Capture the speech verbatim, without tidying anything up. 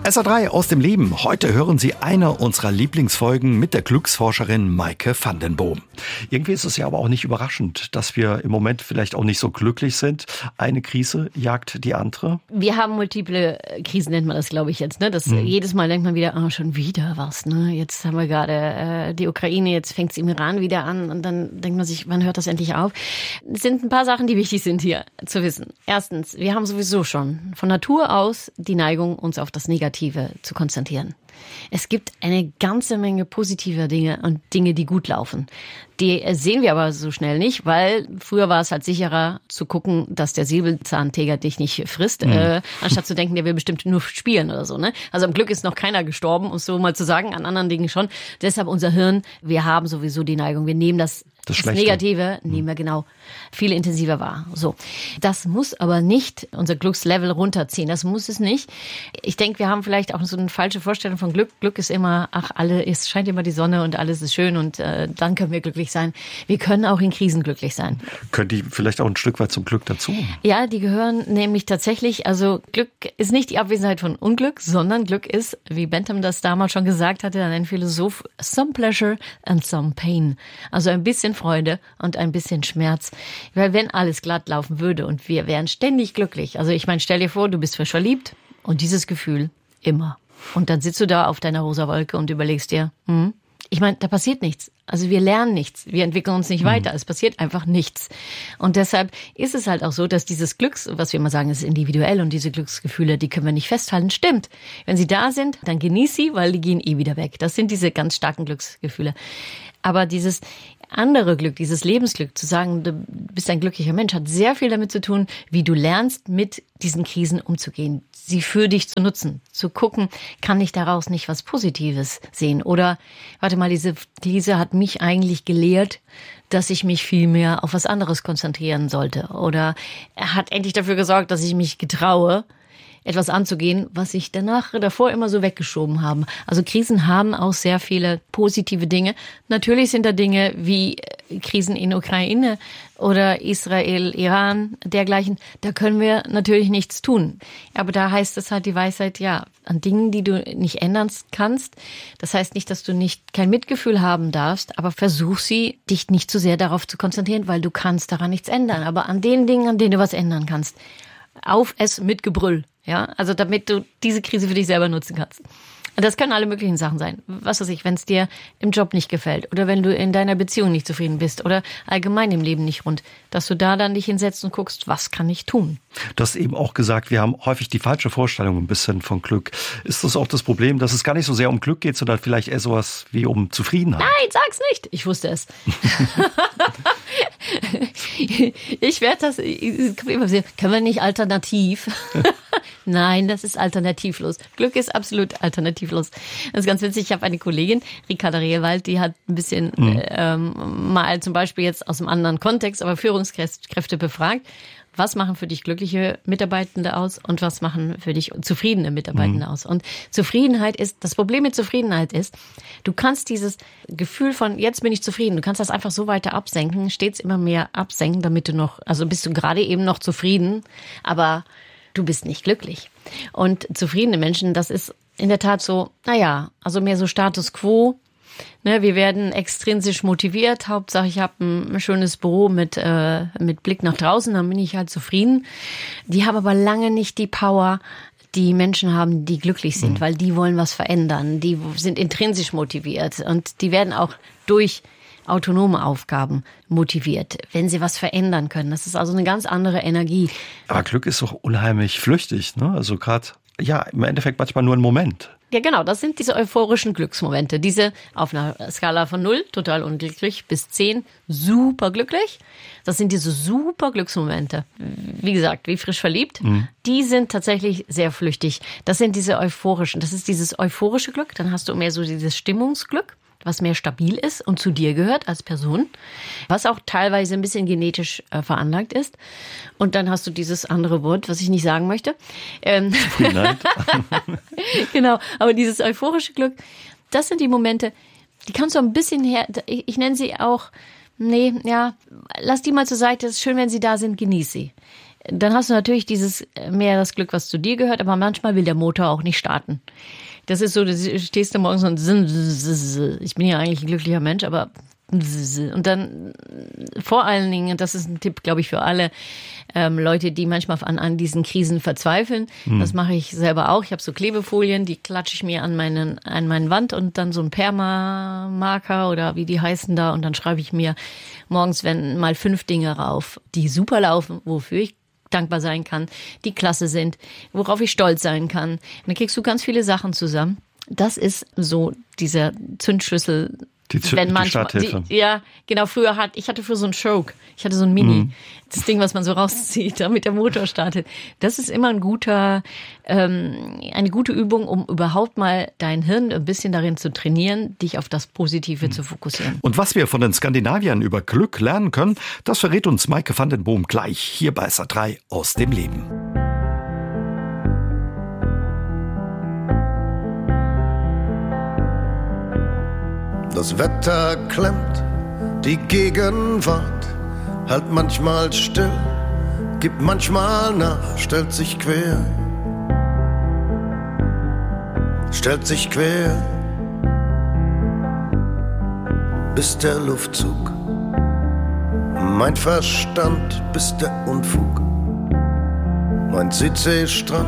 S R drei aus dem Leben. Heute hören Sie eine unserer Lieblingsfolgen mit der Glücksforscherin Maike van den Boom. Irgendwie ist es ja aber auch nicht überraschend, dass wir im Moment vielleicht auch nicht so glücklich sind. Eine Krise jagt die andere. Wir haben multiple Krisen, nennt man das, glaube ich, jetzt. Ne? Das, mhm. Jedes Mal denkt man wieder, ah, schon wieder was. Ne? Jetzt haben wir gerade äh, die Ukraine, jetzt fängt es im Iran wieder an. Und dann denkt man sich, wann hört das endlich auf? Es sind ein paar Sachen, die wichtig sind hier zu wissen. Erstens, wir haben sowieso schon von Natur aus die Neigung, uns auf das Negative zu konzentrieren. Es gibt eine ganze Menge positiver Dinge und Dinge, die gut laufen. Die sehen wir aber so schnell nicht, weil früher war es halt sicherer zu gucken, dass der Säbelzahntiger dich nicht frisst, mhm. äh, anstatt zu denken, der will bestimmt nur spielen oder so. Ne? Also am Glück ist noch keiner gestorben, um es so mal zu sagen, an anderen Dingen schon. Deshalb unser Hirn, wir haben sowieso die Neigung, wir nehmen das, das, das Negative, nehmen wir genau viel intensiver wahr. So, das muss aber nicht unser Glückslevel runterziehen, das muss es nicht. Ich denke, wir haben vielleicht auch so eine falsche Vorstellung von Glück. Glück ist immer, ach, alle, es scheint immer die Sonne und alles ist schön und äh, dann können wir glücklich sein. Wir können auch in Krisen glücklich sein. Können die vielleicht auch ein Stück weit zum Glück dazu? Ja, die gehören nämlich tatsächlich, also Glück ist nicht die Abwesenheit von Unglück, sondern Glück ist, wie Bentham das damals schon gesagt hatte, ein Philosoph, some pleasure and some pain. Also ein bisschen Freude und ein bisschen Schmerz. Weil wenn alles glatt laufen würde und wir wären ständig glücklich, also ich meine, stell dir vor, du bist frisch verliebt und dieses Gefühl immer. Und dann sitzt du da auf deiner rosa Wolke und überlegst dir, hm, ich meine, da passiert nichts. Also wir lernen nichts. Wir entwickeln uns nicht weiter. Es passiert einfach nichts. Und deshalb ist es halt auch so, dass dieses Glücks, was wir immer sagen, ist individuell und diese Glücksgefühle, die können wir nicht festhalten. Stimmt. Wenn sie da sind, dann genieß sie, weil die gehen eh wieder weg. Das sind diese ganz starken Glücksgefühle. Aber dieses andere Glück, dieses Lebensglück, zu sagen, du bist ein glücklicher Mensch, hat sehr viel damit zu tun, wie du lernst, mit diesen Krisen umzugehen, sie für dich zu nutzen, zu gucken, kann ich daraus nicht was Positives sehen? Oder, warte mal, diese Krise hat mich eigentlich gelehrt, dass ich mich viel mehr auf was anderes konzentrieren sollte. Oder er hat endlich dafür gesorgt, dass ich mich getraue, etwas anzugehen, was ich danach, davor immer so weggeschoben habe. Also Krisen haben auch sehr viele positive Dinge. Natürlich sind da Dinge wie Krisen in Ukraine oder Israel, Iran, dergleichen. Da können wir natürlich nichts tun. Aber da heißt es halt die Weisheit, ja, an Dingen, die du nicht ändern kannst. Das heißt nicht, dass du nicht kein Mitgefühl haben darfst, aber versuch sie, dich nicht zu sehr darauf zu konzentrieren, weil du kannst daran nichts ändern. Aber an den Dingen, an denen du was ändern kannst, auf es mit Gebrüll. Ja, also damit du diese Krise für dich selber nutzen kannst. Das können alle möglichen Sachen sein. Was weiß ich, wenn es dir im Job nicht gefällt oder wenn du in deiner Beziehung nicht zufrieden bist oder allgemein im Leben nicht rund, dass du da dann dich hinsetzt und guckst, was kann ich tun? Du hast eben auch gesagt, wir haben häufig die falsche Vorstellung ein bisschen von Glück. Ist das auch das Problem, dass es gar nicht so sehr um Glück geht, sondern vielleicht eher sowas wie um Zufriedenheit? Nein, sag's nicht. Ich wusste es. Ich werde das, können wir nicht alternativ? Nein, das ist alternativlos. Glück ist absolut alternativlos. Das ist ganz witzig. Ich habe eine Kollegin, Ricarda Rehwald, die hat ein bisschen mhm. ähm, mal zum Beispiel jetzt aus einem anderen Kontext, aber Führungskräfte befragt. Was machen für dich glückliche Mitarbeitende aus und was machen für dich zufriedene Mitarbeitende mhm. aus? Und Zufriedenheit ist, das Problem mit Zufriedenheit ist, du kannst dieses Gefühl von, jetzt bin ich zufrieden, du kannst das einfach so weiter absenken, stets immer mehr absenken, damit du noch, also bist du gerade eben noch zufrieden, aber du bist nicht glücklich. Und zufriedene Menschen, das ist in der Tat so, naja, also mehr so Status quo. Ne, wir werden extrinsisch motiviert. Hauptsache, ich habe ein schönes Büro mit, äh, mit Blick nach draußen, dann bin ich halt zufrieden. Die haben aber lange nicht die Power, die Menschen haben, die glücklich sind, mhm. weil die wollen was verändern. Die sind intrinsisch motiviert und die werden auch durch autonome Aufgaben motiviert, wenn sie was verändern können. Das ist also eine ganz andere Energie. Aber Glück ist doch unheimlich flüchtig, ne? Also gerade, ja, im Endeffekt manchmal nur ein Moment. Ja, genau, das sind diese euphorischen Glücksmomente. Diese auf einer Skala von null, total unglücklich, bis zehn, super glücklich. Das sind diese super Glücksmomente. Wie gesagt, wie frisch verliebt. Mhm. Die sind tatsächlich sehr flüchtig. Das sind diese euphorischen. Das ist dieses euphorische Glück. Dann hast du mehr so dieses Stimmungsglück, was mehr stabil ist und zu dir gehört als Person, was auch teilweise ein bisschen genetisch äh, veranlagt ist. Und dann hast du dieses andere Wort, was ich nicht sagen möchte. Ähm Genau, aber dieses euphorische Glück, das sind die Momente, die kannst du ein bisschen her, ich, ich nenne sie auch, nee, ja, lass die mal zur Seite, es ist schön, wenn sie da sind, genieß sie. dann hast du natürlich dieses mehr das Glück, was zu dir gehört, aber manchmal will der Motor auch nicht starten. Das ist so, du stehst du morgens und ich bin ja eigentlich ein glücklicher Mensch, aber und dann vor allen Dingen, das ist ein Tipp, glaube ich, für alle ähm, Leute, die manchmal an, an diesen Krisen verzweifeln. Mhm. Das mache ich selber auch. Ich habe so Klebefolien, die klatsche ich mir an meinen an meinen Wand und dann so ein Perma-Marker oder wie die heißen da und dann schreibe ich mir morgens wenn mal fünf Dinge rauf, die super laufen, wofür ich dankbar sein kann, die klasse sind, worauf ich stolz sein kann. Und dann kriegst du ganz viele Sachen zusammen. Das ist so dieser Zündschlüssel. Die, Zü- wenn manchmal, die Starthilfe. Die, ja, genau, früher hat, ich hatte für so einen Choke, ich hatte so ein Mini, mhm. das Ding, was man so rauszieht, damit der Motor startet. Das ist immer ein guter, ähm, eine gute Übung, um überhaupt mal dein Hirn ein bisschen darin zu trainieren, dich auf das Positive mhm. zu fokussieren. Und was wir von den Skandinaviern über Glück lernen können, das verrät uns Maike van den Boom gleich hier bei S A drei aus dem Leben. Das Wetter klemmt, die Gegenwart hält manchmal still, gibt manchmal nach, stellt sich quer, stellt sich quer, bis der Luftzug, mein Verstand, bis der Unfug, mein Südseestrand